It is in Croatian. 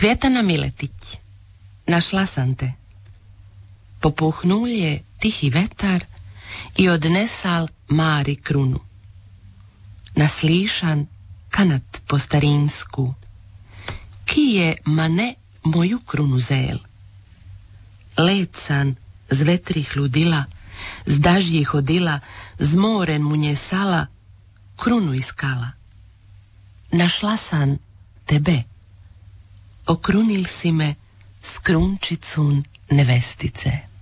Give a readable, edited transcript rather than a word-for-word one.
Cvjetana Miletić, našla sam te. Popuhnulje tihi vetar i odnesal Mari krunu. Naslišan kanat po starinsku, ki je mane moju krunu zel. Lecan z vetrih ludila, z dažji hodila, z moren mu nje sala, krunu iskala. Našla sam tebe, okrunil si me s krunčicun nevestice.